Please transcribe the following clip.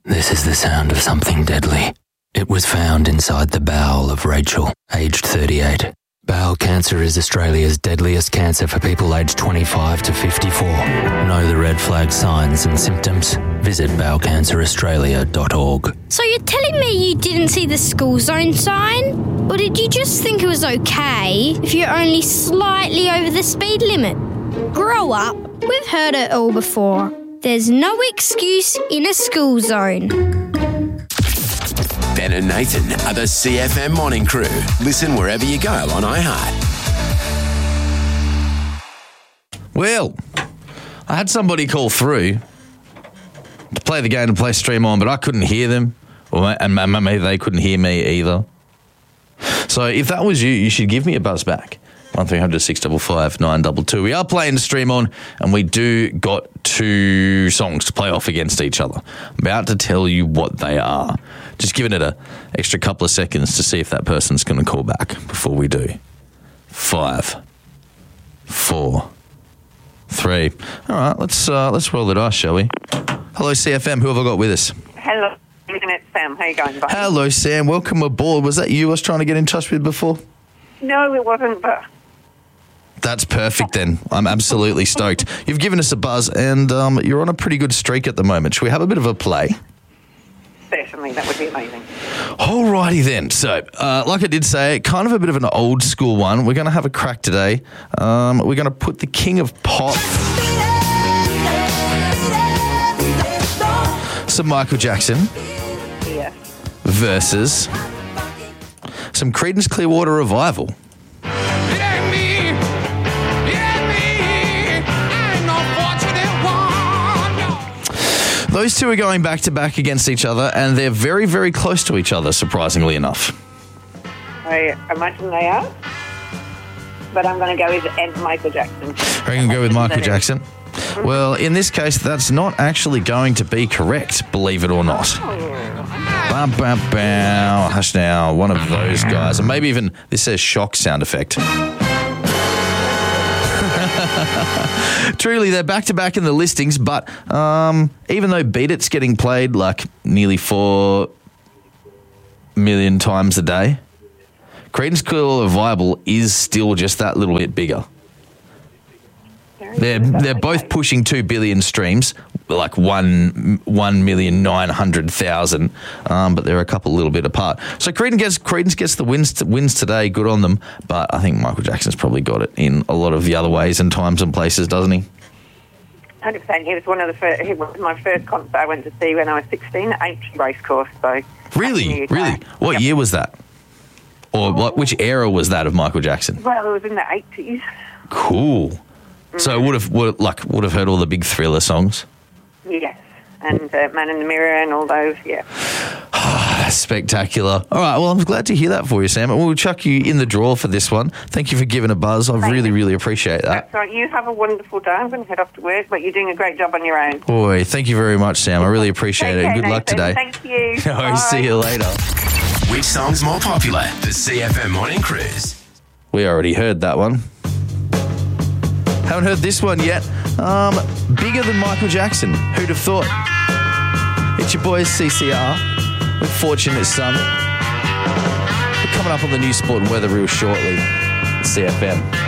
This is the sound of something deadly. It was found inside the bowel of Rachel, aged 38. Bowel cancer is Australia's deadliest cancer for people aged 25 to 54. Know the red flag signs and symptoms? Visit bowelcanceraustralia.org. So you're telling me you didn't see the school zone sign? Or did you just think it was okay if you're only slightly over the speed limit? Grow up. We've heard it all before. There's no excuse in a school zone. Ben and Nathan are the CFM Morning Crew. Listen wherever you go on iHeart. Well, I had somebody call through to play the game and play Stream On, but I couldn't hear them, and maybe they couldn't hear me either. So if that was you, you should give me a buzz back. 1300 655 922. We are playing Stream On, and we do got 2 songs to play off against each other. I'm about to tell you what they are. Just giving it an extra couple of seconds to see if that person's going to call back before we do. 5, 4, 3. All right, let's roll the dice, shall we? Hello, CFM. Who have I got with us? Hello, it's Sam. How you going, buddy? Hello, Sam. Welcome aboard. Was that you I was trying to get in touch with before? No, it wasn't, but... That's perfect then. I'm absolutely stoked. You've given us a buzz and you're on a pretty good streak at the moment. Should we have a bit of a play? Certainly, that would be amazing. Alrighty then. So, like I did say, kind of a bit of an old school one. We're going to have a crack today. We're going to put the king of pop, some Michael Jackson, Yes. versus some Creedence Clearwater Revival. Those two are going back-to-back against each other, and they're very, very close to each other, surprisingly enough. I imagine they are, but I'm going to go with Michael Jackson. Are you going to go with Michael Jackson? Well, in this case, that's not actually going to be correct, believe it or not. Bow, bow, bow. Hush now, one of those guys. And maybe even, this says shock sound effect. Truly, they're back-to-back in the listings, but even though Beat It's getting played like nearly 4 million times a day, Creedence Clearwater Revival is still just that little bit bigger. They're both pushing 2 billion streams, like 1,900,000, but they're a couple little bit apart. So Creedence gets the wins today. Good on them, but I think Michael Jackson's probably got it in a lot of the other ways and times and places, doesn't he? 100%. He was one of the first. He was my first concert I went to see when I was 16 at Aintree Racecourse. So really. What year was that? Or which era was that of Michael Jackson? Well, it was in the 80s. Cool. So would have heard all the big Thriller songs. Yes, and Man in the Mirror and all those. Yeah. Spectacular. All right. Well, I'm glad to hear that for you, Sam. We'll chuck you in the draw for this one. Thank you for giving a buzz. I really, really appreciate that. That's right. You have a wonderful day. I'm going to head off to work, but you're doing a great job on your own. Boy, thank you very much, Sam. I really appreciate it. Good luck today. Thank you. No, see you later. Which song's more popular? The CFM Morning Cruise. We already heard that one. Haven't heard this one yet. Bigger than Michael Jackson. Who'd have thought? It's your boys CCR with Fortunate Son. We're coming up on the news sport and weather real shortly. CFM.